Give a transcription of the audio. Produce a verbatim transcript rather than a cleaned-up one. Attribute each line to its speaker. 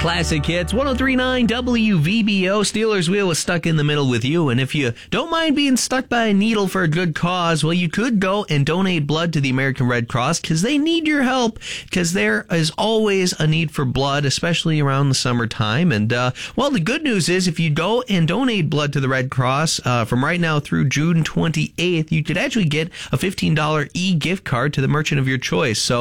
Speaker 1: Classic Hits, one oh three point nine W V B O. Steelers Wheel was stuck in the middle with you, and if you don't mind being stuck by a needle for a good cause, well, you could go and donate blood to the American Red Cross, because they need your help, because there is always a need for blood, especially around the summertime. And, uh, well, the good news is if you go and donate blood to the Red Cross uh, from right now through June twenty-eighth, you could actually get a fifteen dollars e-gift card to the merchant of your choice. So